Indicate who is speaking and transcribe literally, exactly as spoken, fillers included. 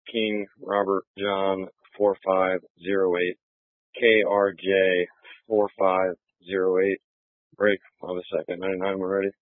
Speaker 1: King Robert John four five zero eight, K R J four five zero eight. Break on the second. ninety-nine, we're ready.